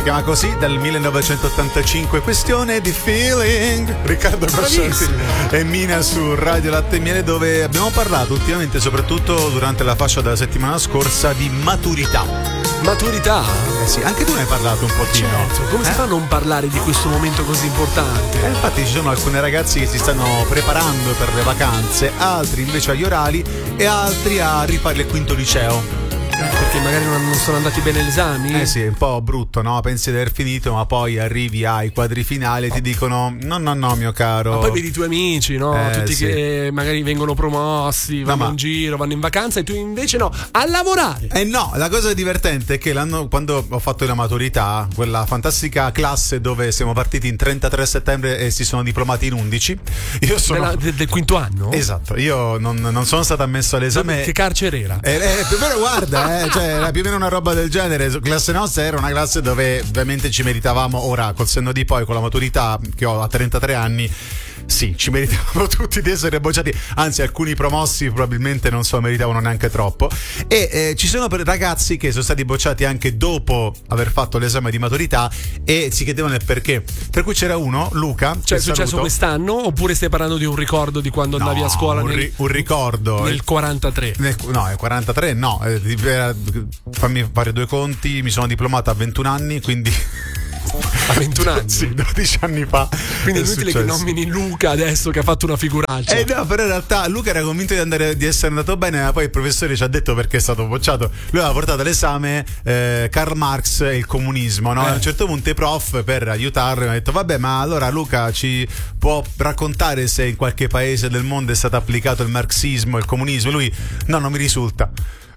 chiama così, dal 1985, questione di feeling. Riccardo Coscienti e Mina su Radio Latte e Miele, dove abbiamo parlato ultimamente, soprattutto durante la fascia della settimana scorsa, di maturità. Maturità? Sì, anche tu ne hai parlato un pochino. Certo, come si fa a non parlare di questo momento così importante? Infatti ci sono alcuni ragazzi che si stanno preparando per le vacanze, altri invece agli orali e altri a rifare il quinto liceo. Perché magari non sono andati bene gli esami? Sì, è un po' brutto, no? Pensi di aver finito, ma poi arrivi ai quadri finali e ti dicono no, mio caro. Ma poi vedi i tuoi amici, no? Tutti sì, che magari vengono promossi, vanno in giro, vanno in vacanza, e tu invece no, a lavorare. No, la cosa divertente è che quando ho fatto la maturità, quella fantastica classe dove siamo partiti in 33 settembre e si sono diplomati in 11, io sono del quinto anno? Esatto, io non sono stato ammesso all'esame. Che carcere era? Più o meno, guarda, cioè era più o meno una roba del genere. Classe nostra era una classe dove ovviamente ci meritavamo, ora col senno di poi, con la maturità che ho a 33 anni, sì, ci meritavamo tutti di essere bocciati, anzi alcuni promossi probabilmente non se lo meritavano neanche troppo, e ci sono ragazzi che sono stati bocciati anche dopo aver fatto l'esame di maturità e si chiedevano il perché. Per cui c'era uno, Luca, cioè è successo quest'anno, oppure stai parlando di un ricordo di quando andavi a scuola un ricordo nel 43? No, nel 43 no, fammi fare due conti, mi sono diplomato a 21 anni, quindi a 21 anni? Sì, 12 anni fa. Quindi è inutile che nomini Luca adesso che ha fatto una figuraccia. No, però in realtà Luca era convinto di essere andato bene, ma poi il professore ci ha detto perché è stato bocciato. Lui aveva portato all'esame Karl Marx e il comunismo, no? A un certo punto i prof, per aiutarlo, mi hanno detto vabbè, ma allora Luca ci può raccontare se in qualche paese del mondo è stato applicato il marxismo e il comunismo? Lui no, non mi risulta.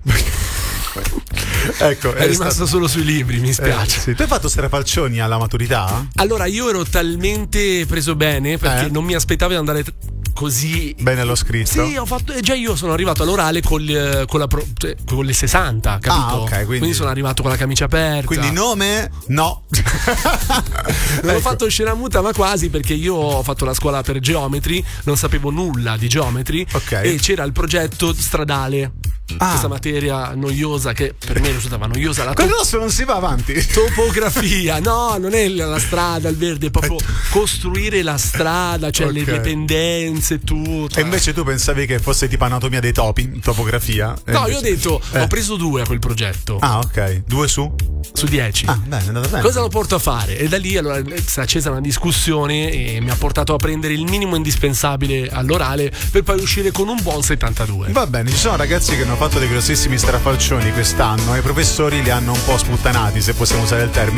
Ecco, è rimasto solo sui libri, mi spiace. Sì. Tu hai fatto strafalcioni alla maturità? Allora, io ero talmente preso bene perché non mi aspettavo di andare così bene lo scritto. Sì, ho fatto, già io sono arrivato all'orale con le 60, capito? Ok, quindi sono arrivato con la camicia aperta. Quindi nome? No. Non ho fatto scena muta, ma quasi, perché io ho fatto la scuola per geometri, non sapevo nulla di geometri, e c'era il progetto stradale. Questa materia noiosa che per me risultava noiosa. Quello nostro non si va avanti. Topografia, no, non è la strada, il verde, è proprio costruire la strada, cioè le pendenze e tutto. E invece tu pensavi che fosse tipo anatomia dei topi, topografia? No, io ho detto, ho preso 2 a quel progetto. Ok, 2 su 10. Bene, è andato bene. Cosa lo porto a fare? E da lì allora si è accesa una discussione e mi ha portato a prendere il minimo indispensabile all'orale per poi uscire con un buon 72. Va bene, ci sono ragazzi che hanno fatto dei grossissimi strafalcioni quest'anno e i professori li hanno un po' sputtanati, se possiamo usare il termine.